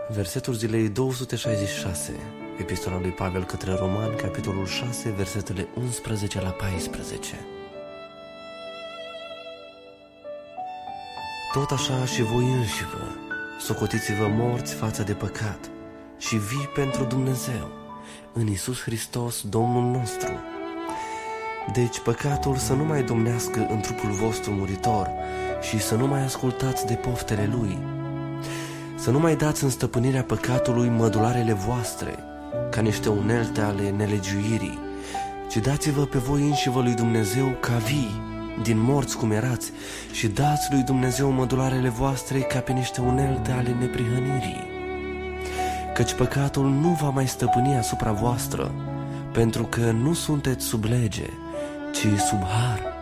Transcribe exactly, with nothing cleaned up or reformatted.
Versetul zilei două sute șaizeci și șase, Epistola lui Pavel către Romani, capitolul șase, versetele unsprezece la paisprezece. Tot așa și voi înșivă, socotiți-vă morți față de păcat și vii pentru Dumnezeu, în Iisus Hristos, Domnul nostru. Deci păcatul să nu mai domnească în trupul vostru muritor și să nu mai ascultați de poftele lui. Să nu mai dați în stăpânirea păcatului mădularele voastre, ca niște unelte ale nelegiuirii, ci dați-vă pe voi înșivă lui Dumnezeu ca vii, din morți cum erați, și dați lui Dumnezeu mădularele voastre ca pe niște unelte ale neprihănirii. Căci păcatul nu va mai stăpâni asupra voastră, pentru că nu sunteți sub lege, ci sub har.